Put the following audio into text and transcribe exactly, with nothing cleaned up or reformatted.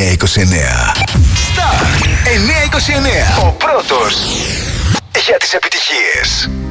εννιά είκοσι εννιά. Star εννιά είκοσι εννιά. Ο πρώτος για τις επιτυχίες.